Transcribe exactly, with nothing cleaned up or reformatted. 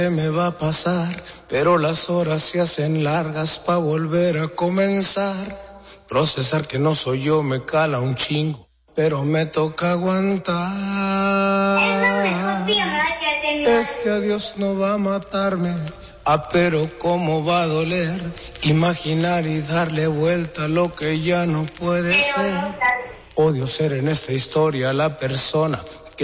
me va a pasar, pero las horas se hacen largas pa' volver a comenzar. Procesar que no soy yo me cala un chingo, pero me toca aguantar. Este adiós no va a matarme, ah, pero cómo va a doler imaginar y darle vuelta a lo que ya no puede ser. Odio ser en esta historia la persona